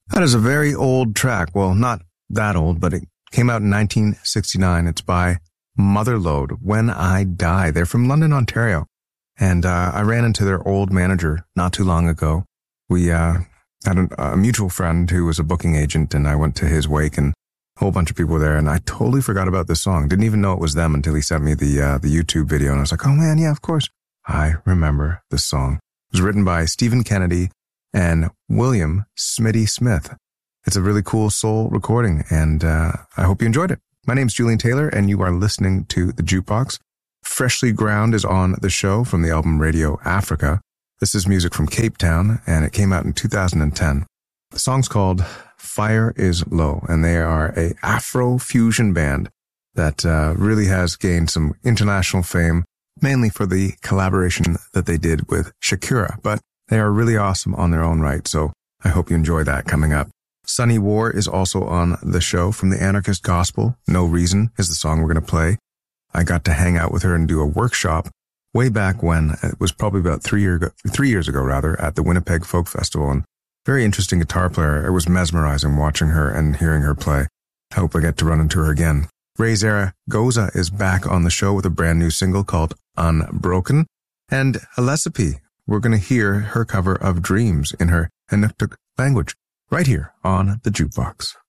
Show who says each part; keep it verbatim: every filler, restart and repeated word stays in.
Speaker 1: That is a very old track. Well, not that old, but it came out in nineteen sixty-nine. It's by Motherlode, When I Die. They're from London, Ontario. And uh, I ran into their old manager not too long ago. We uh, had a, a mutual friend who was a booking agent, and I went to his wake, and a whole bunch of people were there, and I totally forgot about this song. Didn't even know it was them until he sent me the uh, the YouTube video, and I was like, oh man, yeah, of course. I remember this song. It was written by Stephen Kennedy and William Smitty Smith. It's a really cool soul recording, and uh, I hope you enjoyed it. My name's Julian Taylor, and you are listening to The Jukebox. Freshly Ground is on the show from the album Radio Africa. This is music from Cape Town, and it came out in two thousand ten. The song's called Fire is Low, and they are a Afro-fusion band that uh, really has gained some international fame, mainly for the collaboration that they did with Shakira, but they are really awesome on their own right, so I hope you enjoy that coming up. Sunny War is also on the show from the Anarchist Gospel. No Reason is the song we're going to play. I got to hang out with her and do a workshop way back when. It was probably about three, year ago, three years ago, rather, at the Winnipeg Folk Festival, and very interesting guitar player. It was mesmerizing watching her and hearing her play. I hope I get to run into her again. Ray Zaragoza is back on the show with a brand new single called Unbroken. And Alessipi, we're going to hear her cover of Dreams in her Inuktitut language right here on The Jukebox.